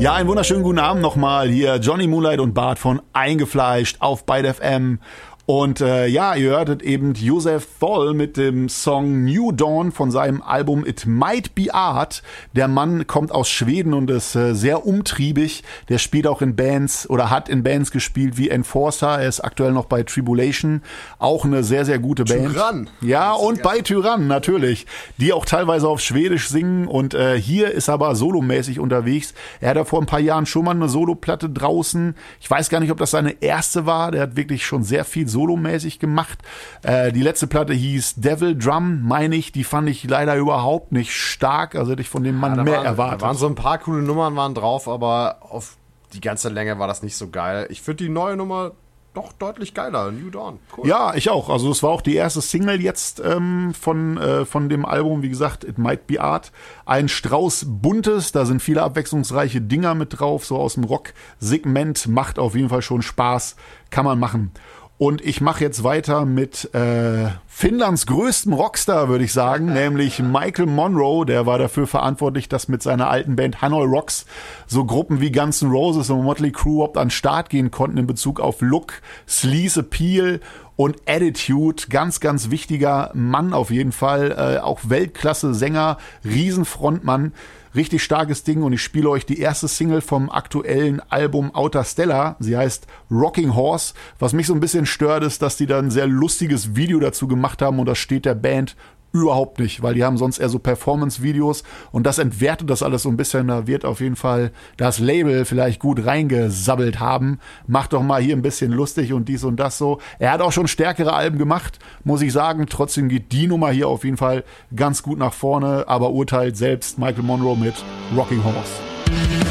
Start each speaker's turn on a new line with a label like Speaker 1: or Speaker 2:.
Speaker 1: Ja, einen wunderschönen guten Abend nochmal. Hier Johnny Moonlight und Bart von Eingefleischt auf Byte FM. Und ja, ihr hörtet eben Joseph Thol mit dem Song New Dawn von seinem Album It Might Be Art. Der Mann kommt aus Schweden und ist sehr umtriebig. Der spielt auch in Bands oder hat in Bands gespielt wie Enforcer. Er ist aktuell noch bei Tribulation. Auch eine sehr, sehr gute Band.
Speaker 2: Tyrann.
Speaker 1: Ja, und bei Tyrann natürlich. Die auch teilweise auf Schwedisch singen. Und hier ist er aber solomäßig unterwegs. Er hat ja vor ein paar Jahren schon mal eine Soloplatte draußen. Ich weiß gar nicht, ob das seine erste war. Der hat wirklich schon sehr viel solomäßig gemacht. Die letzte Platte hieß Devil Drum, meine ich. Die fand ich leider überhaupt nicht stark. Also hätte ich von dem Mann mehr erwartet.
Speaker 2: Da waren so ein paar coole Nummern waren drauf, aber auf die ganze Länge war das nicht so geil. Ich finde die neue Nummer doch deutlich geiler. New Dawn. Cool.
Speaker 1: Ja, ich auch. Also es war auch die erste Single jetzt von dem Album, wie gesagt, It Might Be Art. Ein Strauß Buntes, da sind viele abwechslungsreiche Dinger mit drauf, so aus dem Rock-Segment. Macht auf jeden Fall schon Spaß, kann man machen. Und ich mache jetzt weiter mit Finnlands größtem Rockstar, würde ich sagen, nämlich Michael Monroe. Der war dafür verantwortlich, dass mit seiner alten Band Hanoi Rocks so Gruppen wie Guns N' Roses und Motley Crue überhaupt an den Start gehen konnten in Bezug auf Look, Sleaze Appeal und Attitude. Ganz, ganz wichtiger Mann auf jeden Fall. Auch Weltklasse-Sänger, Riesenfrontmann. Richtig starkes Ding und ich spiele euch die erste Single vom aktuellen Album Outer Stella. Sie heißt Rocking Horse. Was mich so ein bisschen stört, ist, dass die da ein sehr lustiges Video dazu gemacht haben und das steht der Band überhaupt nicht, weil die haben sonst eher so Performance-Videos und das entwertet das alles so ein bisschen. Da wird auf jeden Fall das Label vielleicht gut reingesabbelt haben. Macht doch mal hier ein bisschen lustig und dies und das so. Er hat auch schon stärkere Alben gemacht, muss ich sagen. Trotzdem geht die Nummer hier auf jeden Fall ganz gut nach vorne, aber urteilt selbst Michael Monroe mit Rocking Horse.